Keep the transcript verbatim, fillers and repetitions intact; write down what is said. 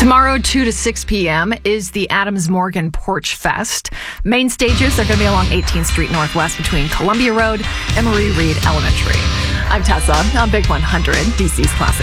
Tomorrow, two to six p.m., is the Adams Morgan Porch Fest. Main stages are going to be along eighteenth Street Northwest between Columbia Road and Marie Reed Elementary. I'm Tessa on Big one hundred, D C's Classic.